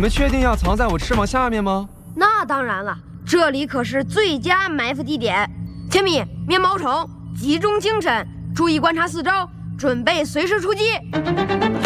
们确定要藏在我翅膀下面吗？ 那当然了，这里可是最佳埋伏地点。千米，面包虫，集中精神，注意观察四周，准备随时出击。